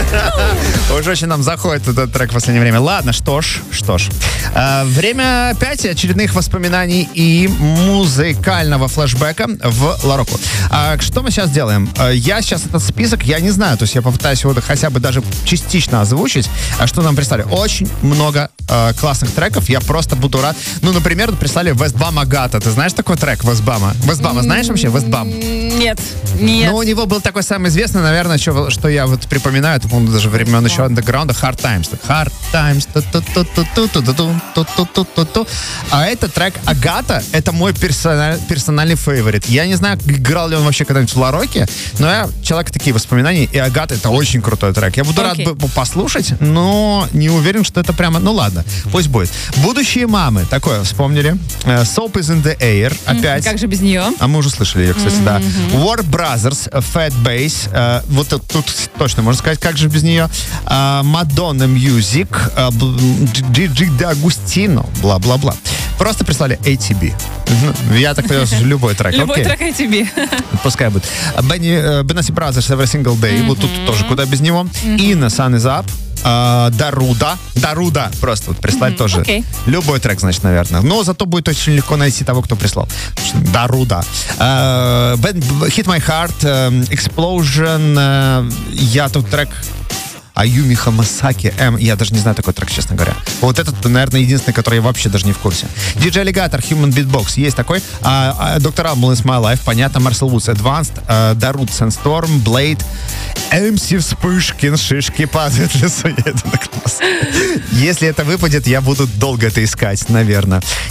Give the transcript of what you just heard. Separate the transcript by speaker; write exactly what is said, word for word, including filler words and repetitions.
Speaker 1: Уже очень нам заходит этот трек в последнее время. Ладно, что ж, что ж. Э, время опять очередных воспоминаний и музыкального флешбека в Лароку. А что мы сейчас делаем? Э, я сейчас этот список, я не знаю, то есть я попытаюсь его хотя бы даже частично озвучить. А что нам прислали? Очень много э, классных треков. Я просто буду рад. Ну, например, прислали Вестбам Агата. Ты знаешь такой трек Вестбама? Вестбама знаешь вообще? Вестбам?
Speaker 2: Нет, нет.
Speaker 1: Ну, у него был такой самый известный, наверное, что, что я вот припоминаю, это, по-моему, даже времен еще андеграунда, Hard Times. Hard Times. А этот трек Агата, это мой персональ, персональный фаворит. Я не знаю, играл ли он вообще когда-нибудь в Лароке, но я человек такие воспоминания, и Агата это очень крутой трек. Я буду
Speaker 2: okay.
Speaker 1: рад послушать, но не уверен, что это прямо, ну ладно, пусть будет. Будущие мамы, такое вспомнили. Soap is in the air, опять.
Speaker 2: Как же без нее?
Speaker 1: А мы уже слышали ее, кстати,
Speaker 2: mm-hmm.
Speaker 1: да. War Brothers, Fat Bass. Э, вот тут, тут точно можно сказать, как же без нее. Э, Madonna Music, э, Джиджи Д'Агустино, бла-бла-бла. Просто прислали эй ти би. Я так понимаю, любой трек.
Speaker 2: Любой трек эй ти би.
Speaker 1: Пускай будет. Benny Brothers, Every Single Day. Вот тут тоже куда без него. Инна, Sun is Up. Uh, Даруда. Даруда. Просто вот прислать mm-hmm. тоже. Okay. Любой трек, значит, наверное. Но зато будет очень легко найти того, кто прислал. Даруда. Uh, Hit My Heart. Uh, Explosion. Uh, я тут трек Аюми Хамасаки М. Я даже не знаю такой трек, честно говоря. Вот этот, наверное, единственный, который я вообще даже не в курсе. диджей Alligator, Human Beatbox. Есть такой. Доктор Alban is My Life. Понятно. Marcel Woods, Advanced. Даруд, Sandstorm, Blade. эм си Вспышкин, шишки падают в лесу. Если это выпадет, я буду долго это искать, наверное.